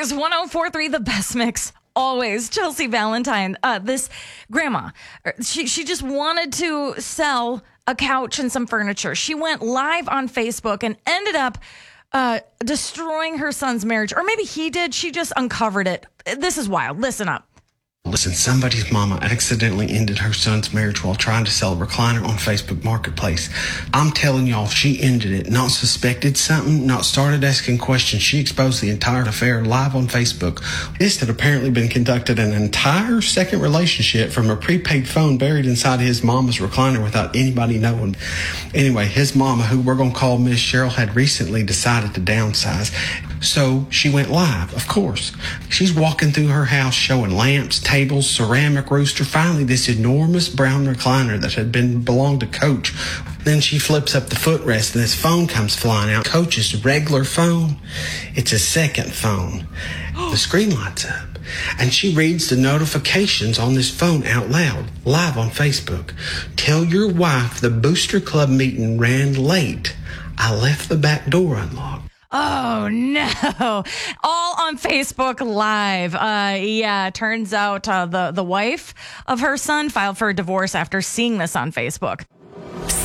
Mix 1043, the best mix. Always. Chelsea Valentine, this grandma, she just wanted to sell a couch and some furniture. She went live on Facebook and ended up destroying her son's marriage. Or maybe he did. She just uncovered it. This is wild. Listen up. Listen, somebody's mama accidentally ended her son's marriage while trying to sell a recliner on Facebook Marketplace. I'm telling y'all, she ended it, not suspected something, not started asking questions. She exposed the entire affair live on Facebook. This had apparently been conducted an entire second relationship from a prepaid phone buried inside his mama's recliner without anybody knowing. Anyway, his mama, who we're going to call Miss Cheryl, had recently decided to downsize. So she went live, of course. She's walking through her house showing lamps, tables, ceramic rooster, finally this enormous brown recliner that had belonged to Coach. Then she flips up the footrest and this phone comes flying out. Coach's regular phone. It's a second phone. The screen lights up and she reads the notifications on this phone out loud, live on Facebook. Tell your wife the Booster Club meeting ran late. I left the back door unlocked. Oh, no. All on Facebook Live. Turns out the wife of her son filed for a divorce after seeing this on Facebook.